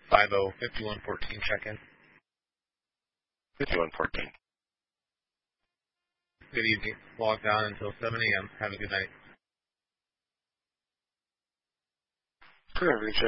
505114 check-in. 5114. Good evening. Logged on until 7 a.m. Have a good night. Reach